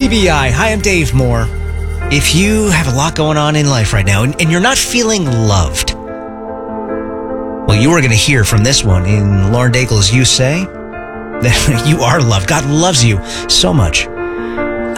TBI. Hi, I'm Dave Moore. If you have a lot going on in life right now and you're not feeling loved, well, you are going to hear from this one in Lauren Daigle's You Say that you are loved. God loves you so much.